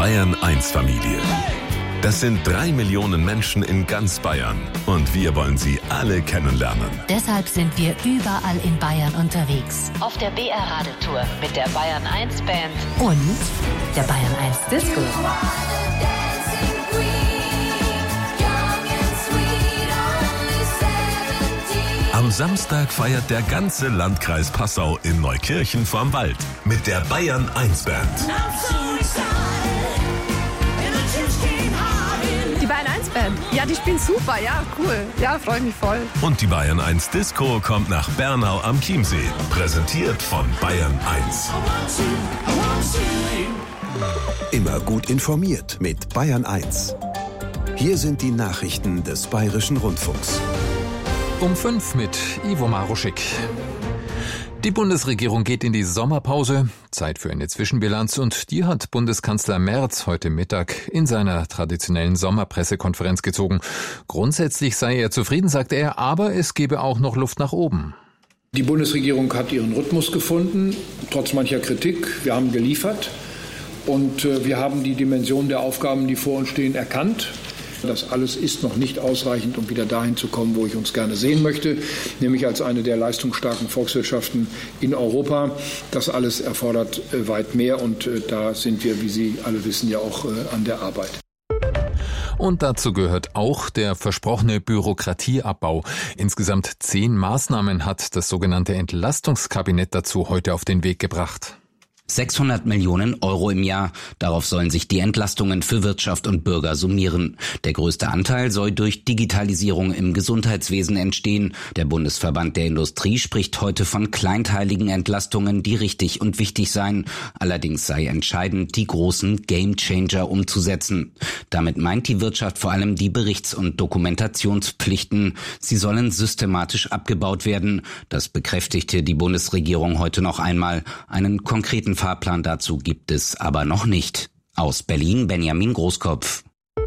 Bayern 1 Familie. Das sind 3 Millionen Menschen in ganz Bayern und wir wollen sie alle kennenlernen. Deshalb sind wir überall in Bayern unterwegs. Auf der BR-Radeltour mit der Bayern 1 Band und der Bayern 1 Disco. Am Samstag feiert der ganze Landkreis Passau in Neukirchen vorm Wald mit der Bayern 1 Band. Die Bayern 1 Band, ja, die spielen super, ja, cool. Ja, freue ich mich voll. Und die Bayern 1 Disco kommt nach Bernau am Chiemsee. Präsentiert von Bayern 1. Immer gut informiert mit Bayern 1. Hier sind die Nachrichten des Bayerischen Rundfunks. Um 5 mit Ivo Maruschik. Die Bundesregierung geht in die Sommerpause. Zeit für eine Zwischenbilanz und die hat Bundeskanzler Merz heute Mittag in seiner traditionellen Sommerpressekonferenz gezogen. Grundsätzlich sei er zufrieden, sagte er, aber es gebe auch noch Luft nach oben. Die Bundesregierung hat ihren Rhythmus gefunden, trotz mancher Kritik. Wir haben geliefert und wir haben die Dimension der Aufgaben, die vor uns stehen, erkannt. Das alles ist noch nicht ausreichend, um wieder dahin zu kommen, wo ich uns gerne sehen möchte, nämlich als eine der leistungsstarken Volkswirtschaften in Europa. Das alles erfordert weit mehr und da sind wir, wie Sie alle wissen, ja auch an der Arbeit. Und dazu gehört auch der versprochene Bürokratieabbau. Insgesamt 10 Maßnahmen hat das sogenannte Entlastungskabinett dazu heute auf den Weg gebracht. 600 Millionen Euro im Jahr. Darauf sollen sich die Entlastungen für Wirtschaft und Bürger summieren. Der größte Anteil soll durch Digitalisierung im Gesundheitswesen entstehen. Der Bundesverband der Industrie spricht heute von kleinteiligen Entlastungen, die richtig und wichtig seien. Allerdings sei entscheidend, die großen Gamechanger umzusetzen. Damit meint die Wirtschaft vor allem die Berichts- und Dokumentationspflichten. Sie sollen systematisch abgebaut werden. Das bekräftigte die Bundesregierung heute noch einmal. Einen konkreten Fahrplan dazu gibt es aber noch nicht. Aus Berlin Benjamin Großkopf.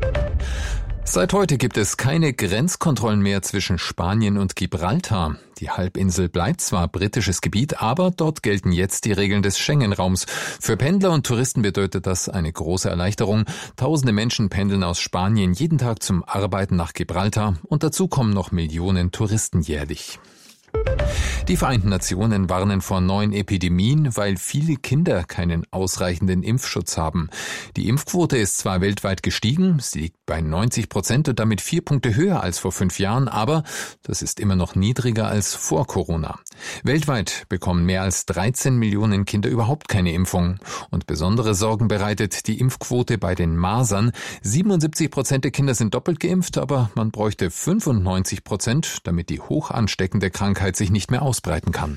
Seit heute gibt es keine Grenzkontrollen mehr zwischen Spanien und Gibraltar. Die Halbinsel bleibt zwar britisches Gebiet, aber dort gelten jetzt die Regeln des Schengen-Raums. Für Pendler und Touristen bedeutet das eine große Erleichterung. Tausende Menschen pendeln aus Spanien jeden Tag zum Arbeiten nach Gibraltar und dazu kommen noch Millionen Touristen jährlich. Die Vereinten Nationen warnen vor neuen Epidemien, weil viele Kinder keinen ausreichenden Impfschutz haben. Die Impfquote ist zwar weltweit gestiegen, sie liegt bei 90% und damit 4 Punkte höher als vor 5 Jahren, aber das ist immer noch niedriger als vor Corona. Weltweit bekommen mehr als 13 Millionen Kinder überhaupt keine Impfung. Und besondere Sorgen bereitet die Impfquote bei den Masern. 77% der Kinder sind doppelt geimpft, aber man bräuchte 95%, damit die hoch ansteckende Krankheit sich nicht mehr ausbreiten kann.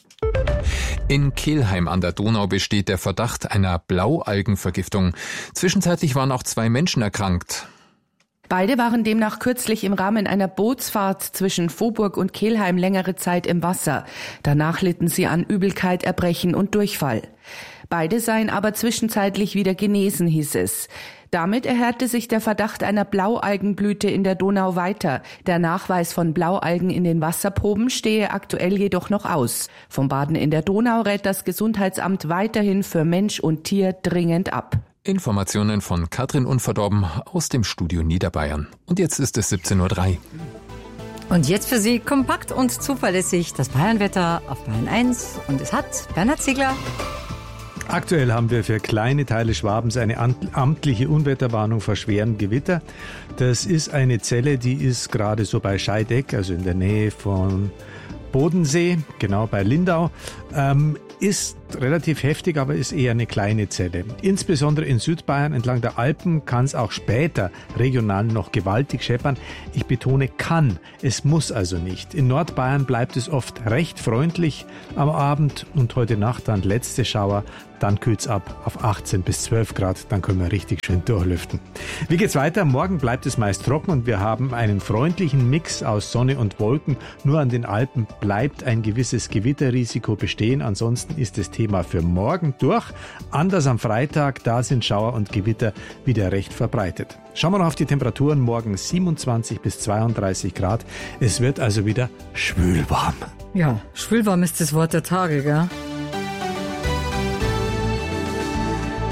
In Kelheim an der Donau besteht der Verdacht einer Blaualgenvergiftung. Zwischenzeitlich waren auch 2 Menschen erkrankt. Beide waren demnach kürzlich im Rahmen einer Bootsfahrt zwischen Vohburg und Kelheim längere Zeit im Wasser. Danach litten sie an Übelkeit, Erbrechen und Durchfall. Beide seien aber zwischenzeitlich wieder genesen, hieß es. Damit erhärte sich der Verdacht einer Blaualgenblüte in der Donau weiter. Der Nachweis von Blaualgen in den Wasserproben stehe aktuell jedoch noch aus. Vom Baden in der Donau rät das Gesundheitsamt weiterhin für Mensch und Tier dringend ab. Informationen von Katrin Unverdorben aus dem Studio Niederbayern. Und jetzt ist es 17:03 Uhr. Und jetzt für Sie kompakt und zuverlässig das Bayernwetter auf Bayern 1. Und es hat Bernhard Ziegler. Aktuell haben wir für kleine Teile Schwabens eine amtliche Unwetterwarnung vor schweren Gewitter. Das ist eine Zelle, die ist gerade so bei Scheideck, also in der Nähe von Bodensee, genau bei Lindau. Ist relativ heftig, aber ist eher eine kleine Zelle. Insbesondere in Südbayern entlang der Alpen kann es auch später regional noch gewaltig scheppern. Ich betone kann, es muss also nicht. In Nordbayern bleibt es oft recht freundlich am Abend und heute Nacht dann letzte Schauer. Dann kühlt es ab auf 18 bis 12 Grad, dann können wir richtig schön durchlüften. Wie geht's weiter? Morgen bleibt es meist trocken und wir haben einen freundlichen Mix aus Sonne und Wolken. Nur an den Alpen bleibt ein gewisses Gewitterrisiko bestehen. Ansonsten ist das Thema für morgen durch. Anders am Freitag, da sind Schauer und Gewitter wieder recht verbreitet. Schauen wir noch auf die Temperaturen. Morgen 27 bis 32 Grad. Es wird also wieder schwülwarm. Ja, schwülwarm ist das Wort der Tage, gell?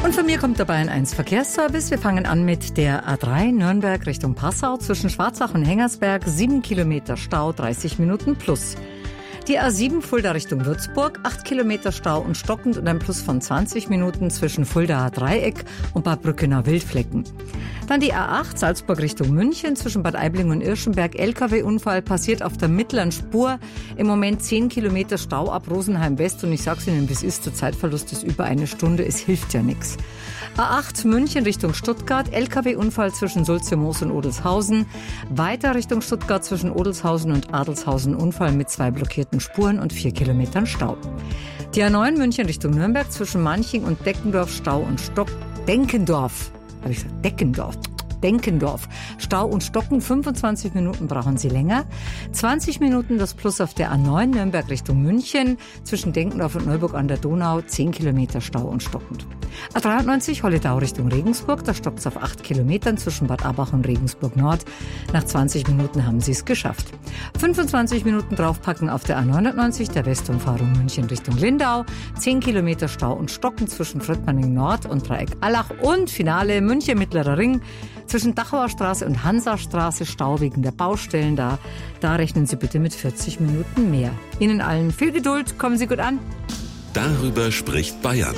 Und von mir kommt der Bayern 1 Verkehrsservice. Wir fangen an mit der A3 Nürnberg Richtung Passau. Zwischen Schwarzach und Hengersberg 7 Kilometer Stau, 30 Minuten plus. Die A7 Fulda Richtung Würzburg, 8 Kilometer Stau und stockend und ein Plus von 20 Minuten zwischen Fuldaer Dreieck und Bad Brückener Wildflecken. Dann die A8 Salzburg Richtung München, zwischen Bad Aibling und Irschenberg. LKW-Unfall passiert auf der mittleren Spur. Im Moment 10 Kilometer Stau ab Rosenheim West. Und ich sag's Ihnen, wie es ist, der Zeitverlust ist über eine Stunde. Es hilft ja nichts. A8 München Richtung Stuttgart, LKW-Unfall zwischen Sulzmoos und Odelshausen. Weiter Richtung Stuttgart zwischen Odelshausen und Adelshausen, Unfall mit 2 blockierten Spuren und 4 Kilometern Stau. Die A9 München Richtung Nürnberg, zwischen Manching und Deckendorf, Stau und Deckendorf. Habe ich gesagt, Deckendorf. Stau und Stocken, 25 Minuten brauchen Sie länger. 20 Minuten das Plus auf der A9 Nürnberg Richtung München. Zwischen Denkendorf und Neuburg an der Donau 10 Kilometer Stau und stockend. A93 Holledau Richtung Regensburg. Da stockt es auf 8 Kilometern zwischen Bad Abach und Regensburg Nord. Nach 20 Minuten haben Sie es geschafft. 25 Minuten draufpacken auf der A99 der Westumfahrung München Richtung Lindau. 10 Kilometer Stau und stockend zwischen Fröttmanning Nord und Dreieck Allach. Und Finale München Mittlerer Ring. Zwischen Dachauer Straße und Hansastraße Stau wegen der Baustellen da. Da rechnen Sie bitte mit 40 Minuten mehr. Ihnen allen viel Geduld, kommen Sie gut an. Darüber spricht Bayern.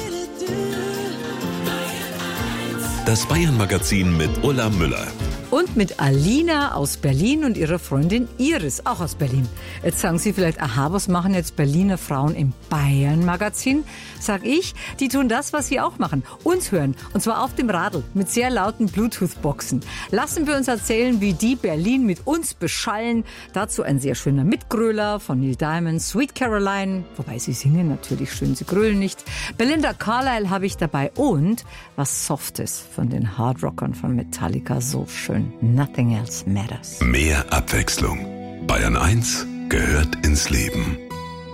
Das Bayern-Magazin mit Ulla Müller. Und mit Alina aus Berlin und ihrer Freundin Iris, auch aus Berlin. Jetzt sagen Sie vielleicht, aha, was machen jetzt Berliner Frauen im Bayern-Magazin? Sag ich, die tun das, was sie auch machen, uns hören. Und zwar auf dem Radl mit sehr lauten Bluetooth-Boxen. Lassen wir uns erzählen, wie die Berlin mit uns beschallen. Dazu ein sehr schöner Mitgröler von Neil Diamond, Sweet Caroline. Wobei sie singen natürlich schön, sie grölen nicht. Belinda Carlisle habe ich dabei und was Softes von den Hardrockern von Metallica, so schön. Nothing else matters. Mehr Abwechslung. Bayern 1 gehört ins Leben.